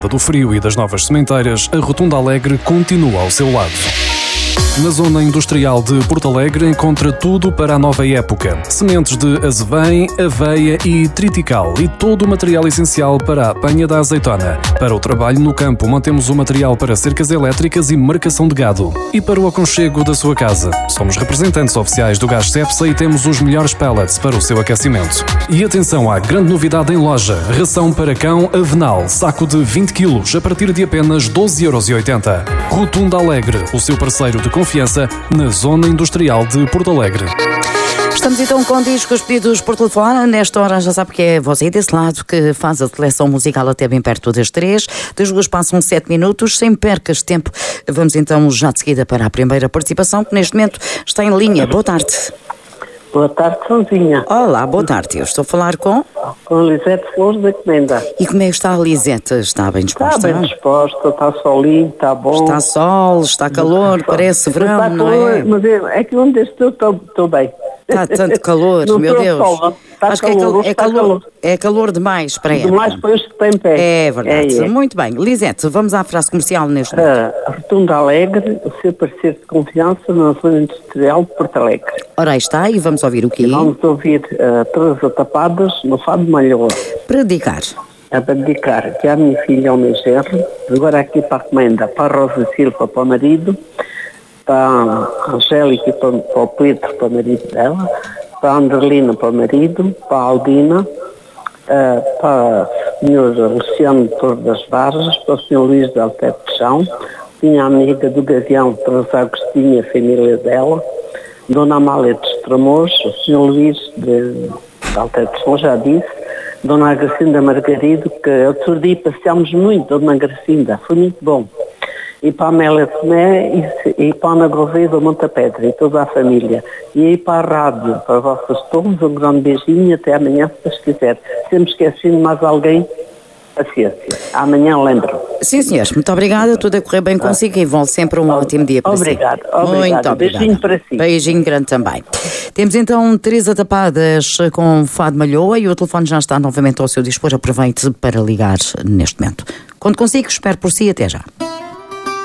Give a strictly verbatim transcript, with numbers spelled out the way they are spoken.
Do Frio e das novas sementeiras, a Rotunda Alegre continua ao seu lado. Na zona industrial de Porto Alegre encontra tudo para a nova época. Sementes de azevém, aveia e triticale e todo o material essencial para a apanha da azeitona. Para o trabalho no campo mantemos o material para cercas elétricas e marcação de gado. E para o aconchego da sua casa, somos representantes oficiais do Gás Cepsa e temos os melhores pellets para o seu aquecimento. E atenção à grande novidade em loja, ração para cão Avenal, saco de vinte quilos a partir de apenas doze euros e oitenta. Rotunda Alegre, o seu parceiro de confiança na zona industrial de Porto Alegre. Estamos então com discos pedidos por telefone. Nesta hora já sabe que é você desse lado que faz a seleção musical até bem perto das três. Das duas passam sete minutos. Sem percas tempo, vamos então já de seguida para a primeira participação, que neste momento está em linha. Boa tarde. Boa tarde, Sonzinha. Olá, boa tarde. Eu estou a falar com... Com Lisete Flores da Comenda. E como é que está a Lisete? Está bem disposta? Está bem disposta, está solinho, está bom. Está sol, está calor, está parece verão, está não calor, é? Mas é, é que onde estou, estou, estou bem. Está tanto calor, não meu Deus. Sol, está Acho calor, que é, cal- é, está calor, calor. é calor demais para ela. Demais para este que tem pé. É verdade. É, é. Muito bem. Lisete, vamos à frase comercial neste momento. A Rotunda Alegre, o seu parceiro de confiança na zona industrial de Porto Alegre. Ora, aí está, e vamos ouvir o quê? Vamos ouvir uh, todas as tapadas no Fado Malhoa. Para dedicar. A dedicar aqui à minha filha e ao meu genro, agora aqui para a comenda, para a Rosa Silva, para o marido, para a Angélica e para, para o Pedro, para o marido dela, para a Anderlina, para o marido, para a Aldina, uh, para o senhor Luciano Torres das Vargas, para o senhor Luís de Altepechão, minha amiga do Gavião, Teresa Agostinho, a família dela, Dona Amália de Estremoz, o senhor Luís de, de Altepechão, já disse, Dona Gracinda Margarido, que outro dia passeámos muito, Dona Gracinda, foi muito bom. E para a Amélia Tomé e, e para a Ana Gouveia do Monte Pedra e toda a família. E aí para a rádio, para vocês todos, um grande beijinho e até amanhã, se vocês quiserem. Se me esqueci de mais alguém, paciência. Amanhã lembro. Sim, senhores. Muito obrigada. Tudo a correr bem consigo e volte sempre um ótimo dia para Obrigado, si. obrigado. Muito obrigada. Beijinho para si. Beijinho grande também. Temos então Teresa Tapadas com Fado Malhoa e o telefone já está novamente ao seu dispor. Aproveite para ligar neste momento. Quando consigo, espero por si. Até já.